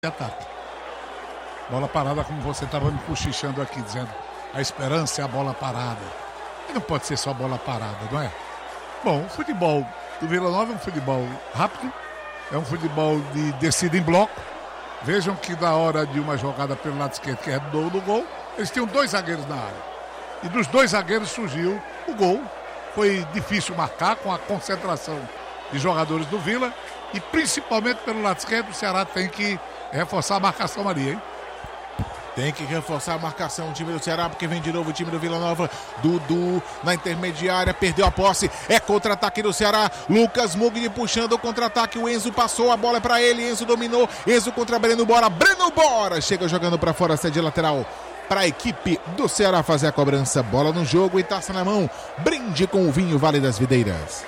ataque. Bola parada, como você estava me cochichando aqui, dizendo a esperança é a bola parada. E não pode ser só bola parada, não é? Bom, o futebol do Vila Nova é um futebol rápido, é um futebol de descida em bloco. Vejam que na hora de uma jogada pelo lado esquerdo, que é do gol, eles tinham dois zagueiros na área. E dos dois zagueiros surgiu o gol. Foi difícil marcar com a concentração de jogadores do Vila. E principalmente pelo lado esquerdo, o Ceará tem que reforçar a marcação ali, hein? Tem que reforçar a marcação o time do Ceará, porque vem de novo o time do Vila Nova. Dudu na intermediária, perdeu a posse. É contra-ataque do Ceará. Lucas Mugni puxando o contra-ataque. O Enzo passou, a bola é pra ele. Enzo dominou. Enzo contra Breno Bora. Breno Bora chega jogando pra fora, sede lateral. Para a equipe do Ceará fazer a cobrança. Bola no jogo e taça na mão. Brinde com o vinho Vale das Videiras.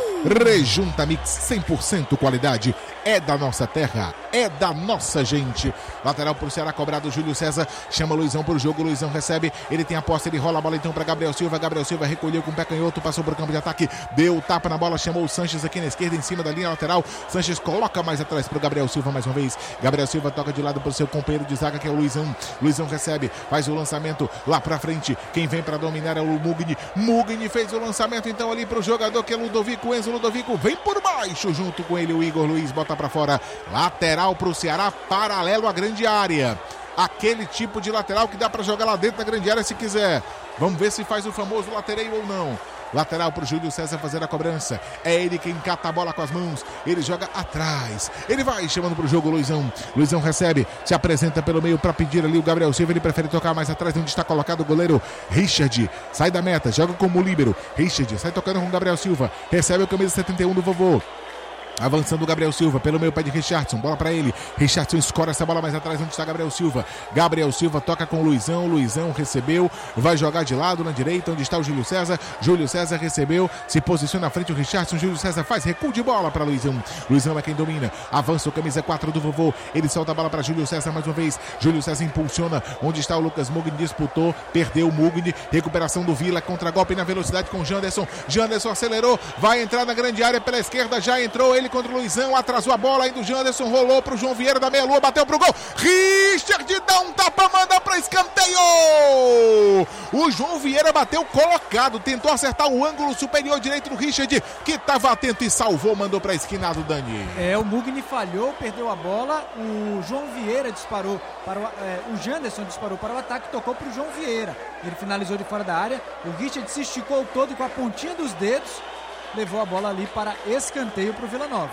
Rejunta Mix, 100% qualidade, é da nossa terra, é da nossa gente. Lateral pro Ceará, cobrado Júlio César, chama Luizão pro jogo, Luizão recebe, ele tem a posse, ele rola a bola então para Gabriel Silva recolheu com o pé canhoto, passou pro campo de ataque, deu tapa na bola, chamou o Sanches aqui na esquerda, em cima da linha lateral, Sanches coloca mais atrás pro Gabriel Silva mais uma vez, Gabriel Silva toca de lado pro seu companheiro de zaga que é o Luizão, Luizão recebe, faz o lançamento lá pra frente, quem vem para dominar é o Mugni, Mugni fez o lançamento então ali pro jogador que é Ludovico, Enzo Ludovico vem por baixo, junto com ele o Igor Luiz, bota pra fora, lateral pro Ceará, paralelo à grande área, aquele tipo de lateral que dá pra jogar lá dentro da grande área se quiser, vamos ver se faz o famoso latereio ou não. Lateral pro Júlio César fazer a cobrança. É ele quem cata a bola com as mãos. Ele joga atrás. Ele vai chamando pro jogo o Luizão. Luizão recebe, se apresenta pelo meio para pedir ali o Gabriel Silva. Ele prefere tocar mais atrás, onde está colocado o goleiro Richard. Sai da meta, joga como líbero. Richard sai tocando com o Gabriel Silva. Recebe o camisa 71 do vovô. Avançando o Gabriel Silva pelo meio pé de Richardson, bola pra ele, Richardson escora essa bola mais atrás onde está Gabriel Silva, Gabriel Silva toca com o Luizão, Luizão recebeu, vai jogar de lado na direita onde está o Júlio César recebeu, se posiciona na frente o Richardson, Júlio César faz recuo de bola para Luizão, Luizão é quem domina, avança o camisa 4 do vovô, ele solta a bola para Júlio César mais uma vez, Júlio César impulsiona, onde está o Lucas Mugni, disputou, perdeu o Mugni, recuperação do Vila, contra-golpe na velocidade com o Janderson acelerou, vai entrar na grande área pela esquerda, já entrou ele contra o Luizão, atrasou a bola, ainda o Janderson rolou pro João Vieira da meia-lua, bateu pro gol, Richard dá um tapa, manda pra escanteio, o João Vieira bateu colocado, tentou acertar o ângulo superior direito do Richard, que estava atento e salvou, mandou pra esquina do Dani. O Mugni falhou, perdeu a bola, o João Vieira disparou para o Janderson disparou para o ataque, tocou pro João Vieira, ele finalizou de fora da área, o Richard se esticou todo e com a pontinha dos dedos levou a bola ali para escanteio para o Vila Nova.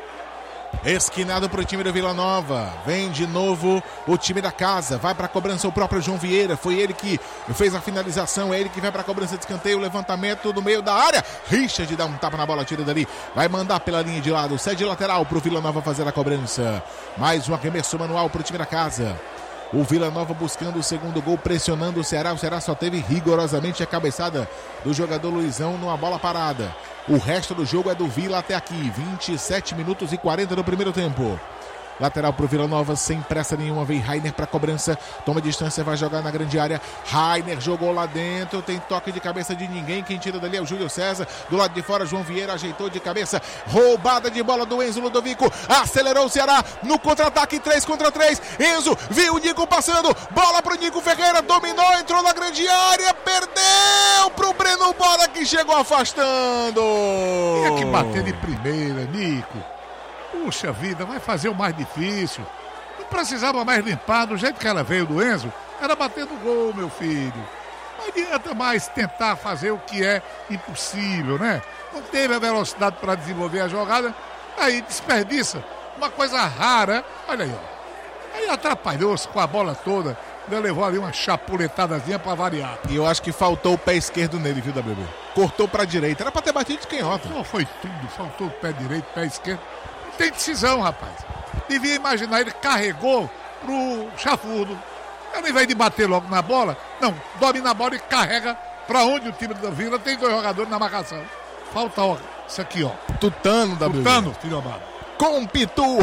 Esquinado para o time do Vila Nova. Vem de novo o time da casa. Vai para a cobrança o próprio João Vieira. Foi ele que fez a finalização. É ele que vai para a cobrança de escanteio. Levantamento do meio da área. Richard dá um tapa na bola, tira dali. Vai mandar pela linha de lado. Cede lateral para o Vila Nova fazer a cobrança. Mais um arremesso manual para o time da casa. O Vila Nova buscando o segundo gol, pressionando o Ceará. O Ceará só teve rigorosamente a cabeçada do jogador Luizão numa bola parada. O resto do jogo é do Vila até aqui. 27 minutos e 40 no primeiro tempo. Lateral pro Vila Nova, sem pressa nenhuma, vem Rainer pra cobrança, toma distância, vai jogar na grande área, Rainer jogou lá dentro, tem toque de cabeça de ninguém, quem tira dali é o Júlio César, do lado de fora João Vieira ajeitou de cabeça, roubada de bola do Enzo Ludovico, acelerou o Ceará, no contra-ataque, 3 contra 3, Enzo, viu o Nico passando, bola pro Nico Ferreira, dominou, entrou na grande área, perdeu pro Breno Bora que chegou afastando. Tinha que bater de primeira, Nico. Puxa vida, vai fazer o mais difícil. Não precisava mais limpar, do jeito que ela veio do Enzo, era bater no gol, meu filho. Não adianta mais tentar fazer o que é impossível, né? Não teve a velocidade para desenvolver a jogada, aí desperdiça. Uma coisa rara, olha aí, ó. Aí atrapalhou-se com a bola toda, ainda levou ali uma chapuletadazinha para variar. E eu acho que faltou o pé esquerdo nele, viu, WB? Cortou para a direita, era para ter batido de canhota. Não foi tudo, faltou o pé direito, pé esquerdo. Tem decisão, rapaz. Devia imaginar, ele carregou pro chafurdo. Ao invés de bater logo na bola, não, domina a bola e carrega pra onde o time da Vila tem 2 jogadores na marcação. Falta, ó, isso aqui, ó. Tutano, Tutano, filho amado. Com Pitu.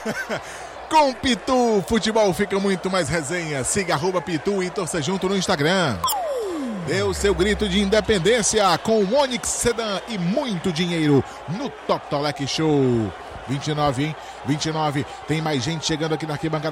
Com Pitu, futebol fica muito mais resenha. Siga @Pitu e torça junto no Instagram. Dê o seu grito de independência com o Onix Sedan e muito dinheiro no Totolec Show. 29, hein? 29. Tem mais gente chegando aqui na arquibancada